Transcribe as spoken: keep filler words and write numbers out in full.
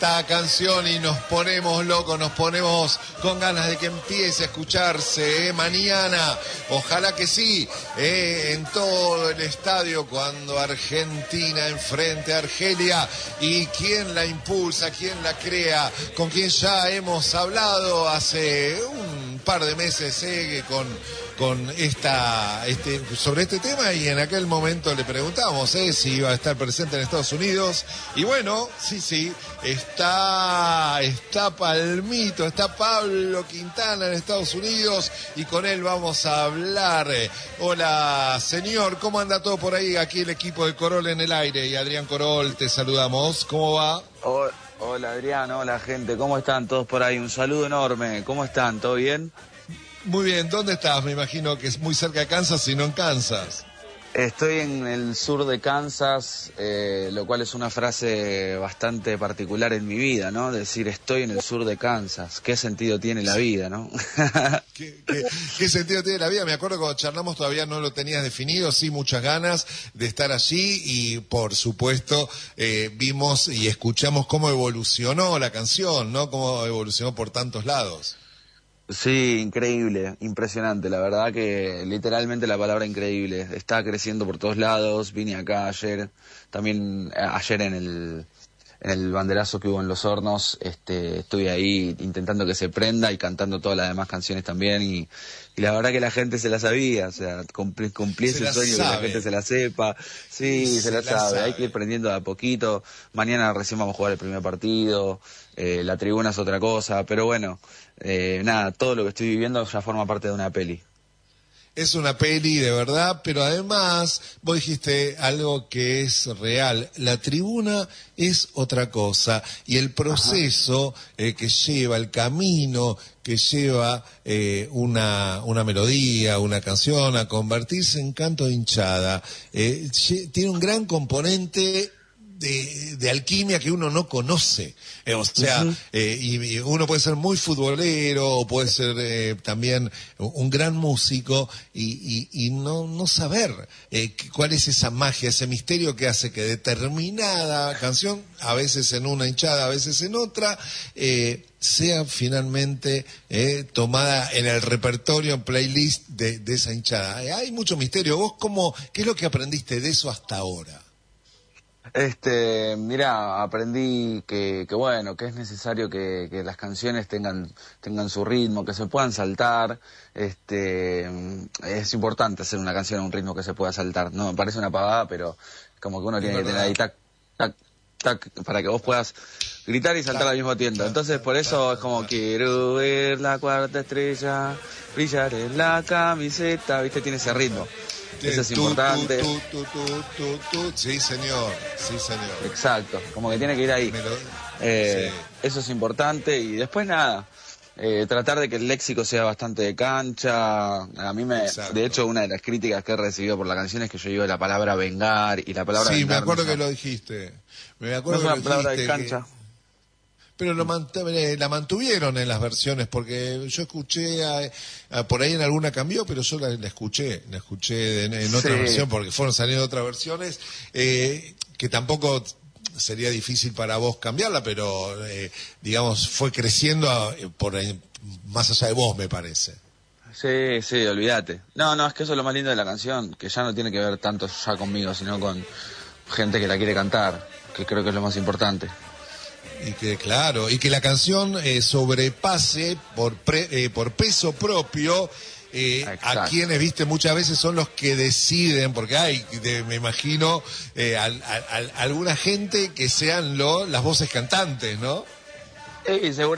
esta canción y nos ponemos locos, nos ponemos con ganas de que empiece a escucharse ¿eh? Mañana, ojalá que sí, ¿eh? En todo el estadio cuando Argentina enfrente a Argelia. ¿Y quién la impulsa, quién la crea? Con quien ya hemos hablado hace un par de meses ¿eh? con, con esta este sobre este tema, y en aquel momento le preguntamos ¿eh? si iba a estar presente en Estados Unidos, y bueno, sí, sí, está, está Palmito, está Pablo Quintana en Estados Unidos, y con él vamos a hablar. Hola, señor, ¿cómo anda todo por ahí? Aquí el equipo de Corol en el aire, y Adrián Corol, te saludamos, ¿cómo va? Oh, hola Adrián, hola gente, ¿cómo están todos por ahí? Un saludo enorme, ¿cómo están? ¿Todo bien? Muy bien, ¿dónde estás? Me imagino que es muy cerca de Kansas, si no en Kansas. Estoy en el sur de Kansas, eh, lo cual es una frase bastante particular en mi vida, ¿no? Decir, estoy en el sur de Kansas. ¿Qué sentido tiene la vida, no? ¿Qué, qué, ¿Qué sentido tiene la vida? Me acuerdo cuando charlamos todavía no lo tenías definido, sí, muchas ganas de estar allí, y por supuesto eh, vimos y escuchamos cómo evolucionó la canción, ¿no? Cómo evolucionó por tantos lados. Sí, increíble, impresionante, la verdad que literalmente la palabra increíble, está creciendo por todos lados. Vine acá ayer, también ayer en el, en el banderazo que hubo en Los Hornos, este, estuve ahí intentando que se prenda y cantando todas las demás canciones también, y, y la verdad que la gente se la sabía, o sea, cumplí, cumplí ese sueño sabe. Que la gente se la sepa, sí, se, se la, la sabe. sabe, hay que ir prendiendo de a poquito. Mañana recién vamos a jugar el primer partido, eh, la tribuna es otra cosa, pero bueno, eh, nada, todo lo que estoy viviendo ya forma parte de una peli. Es una peli de verdad, pero además vos dijiste algo que es real. La tribuna es otra cosa, y el proceso eh, que lleva, el camino que lleva eh, una, una melodía, una canción a convertirse en canto de hinchada, eh, tiene un gran componente De, de alquimia que uno no conoce, eh, o sea, uh-huh. eh, y, y uno puede ser muy futbolero, o puede ser eh, también un gran músico, y, y, y no, no saber eh, cuál es esa magia, ese misterio que hace que determinada canción, a veces en una hinchada, a veces en otra, eh, sea finalmente eh, tomada en el repertorio, en playlist de, de esa hinchada. Eh, hay mucho misterio. ¿Vos cómo, qué es lo que aprendiste de eso hasta ahora? Este, mira, aprendí que, que bueno, que es necesario que, que las canciones tengan, tengan su ritmo, que se puedan saltar. Este, es importante hacer una canción a un ritmo que se pueda saltar. No, me parece una pavada, pero como que uno tiene que tener ahí tac, tac, tac, para que vos puedas gritar y saltar al mismo tiempo. Entonces, por eso es como, quiero ver la cuarta estrella, brillar en la camiseta, ¿viste? Tiene ese ritmo. Eso es importante. Tu, tu, tu, tu, tu. Sí, señor. Sí, señor. Exacto. Como que tiene que ir ahí. Lo... Eh, sí. Eso es importante. Y después nada. Eh, tratar de que el léxico sea bastante de cancha. A mí me... Exacto. De hecho, una de las críticas que he recibido por la canción es que yo digo la palabra vengar. Y la palabra sí, vengar... me acuerdo no que lo dijiste. Me acuerdo no es que una palabra dijiste de cancha. Que... Pero lo mant la mantuvieron en las versiones, porque yo escuché, a, a, por ahí en alguna cambió, pero yo la, la escuché, la escuché en, en otra sí. versión, porque fueron saliendo otras versiones, eh, que tampoco sería difícil para vos cambiarla, pero eh, digamos, fue creciendo a, por más allá de vos, me parece. Sí, sí, olvídate. No, no, es que eso es lo más lindo de la canción, que ya no tiene que ver tanto ya conmigo, sino con gente que la quiere cantar, que creo que es lo más importante. Y que claro, y que la canción eh, sobrepase por pre, eh, por peso propio eh, a quienes, viste, muchas veces son los que deciden, porque hay, de, me imagino, eh, al, al, alguna gente que sean lo, las voces cantantes, ¿no? Sí, seguro.